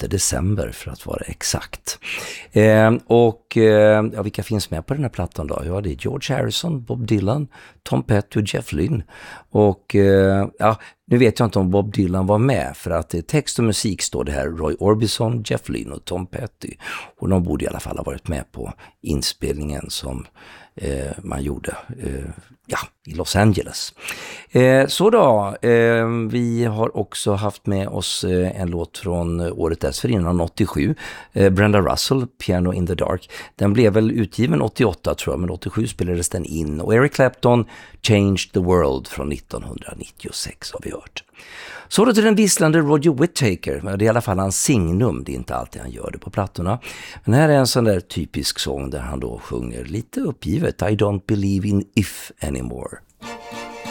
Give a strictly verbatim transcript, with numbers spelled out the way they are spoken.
sjätte december för att vara exakt. Eh, och eh, ja, vilka finns med på den här plattan då? Ja, det är George Harrison, Bob Dylan, Tom Petty och Jeff Lynne. Och eh, ja, nu vet jag inte om Bob Dylan var med, för att i text och musik står det här Roy Orbison, Jeff Lynne och Tom Petty. Och de borde i alla fall ha varit med på inspelningen som eh, man gjorde eh, ja, i Los Angeles. Eh, så då, eh, vi har också haft med oss eh, en låt från året dessförinnan, åttiosju. Eh, Brenda Russell, Piano in the Dark. Den blev väl utgiven åttioåtta tror jag, men åttiosju spelades den in. Och Eric Clapton, Changed the World från nittonhundranittiosex har vi hört. Så då till den visslande Roger Whittaker. Det är i alla fall hans signum, det är inte alltid han gör det på plattorna. Men här är en sån där typisk sång där han då sjunger lite uppgivet I don't believe in if anymore.